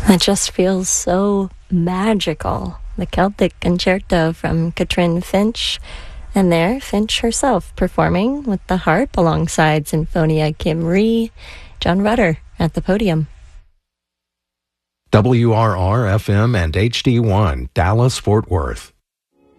It just feels so magical. The Celtic Concerto from Katrin Finch, and there Finch herself performing with the harp alongside Sinfonia Kim Rhee, John Rutter at the podium. WRR FM and HD1, Dallas, Fort Worth.